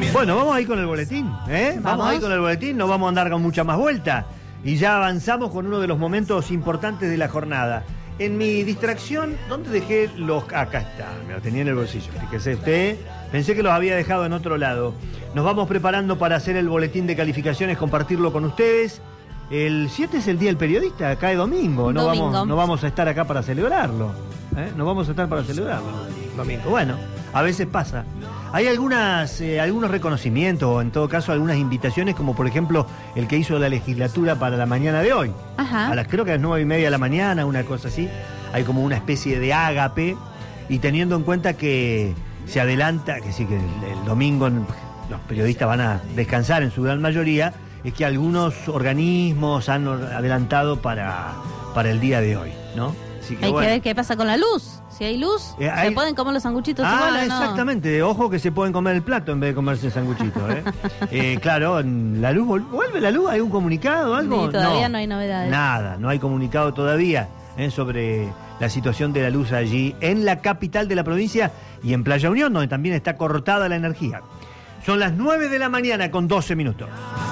Bueno, vamos ahí con el boletín, ¿eh? Vamos ahí con el boletín, no vamos a andar con mucha más vuelta. Y ya avanzamos con uno de los momentos importantes de la jornada. En mi distracción, ¿dónde dejé los...? Acá está, me lo tenía en el bolsillo, fíjese usted. Pensé que los había dejado en otro lado. Nos vamos preparando para hacer el boletín de calificaciones, compartirlo con ustedes. El 7 es el Día del Periodista, cae domingo. No vamos a estar acá para celebrarlo. No vamos a estar para celebrarlo domingo. Bueno, a veces pasa. Hay algunos reconocimientos, o en todo caso algunas invitaciones, como por ejemplo el que hizo la legislatura para la mañana de hoy. Ajá. Creo que a las 9:30 de la mañana, una cosa así. Hay como una especie de ágape, y teniendo en cuenta que se adelanta, que sí, que el domingo los periodistas van a descansar en su gran mayoría, es que algunos organismos han adelantado para el día de hoy, ¿no? Así que, hay que ver qué pasa con la luz. Si hay luz, ¿se pueden comer los sanguchitos igual o no? Exactamente. Ojo que se pueden comer el plato en vez de comerse el sanguchito, claro, la luz, ¿vuelve la luz? ¿Hay un comunicado o algo? Sí, todavía no hay novedades. Nada, no hay comunicado todavía sobre la situación de la luz allí en la capital de la provincia y en Playa Unión, donde también está cortada la energía. Son las 9 de la mañana con 12 minutos.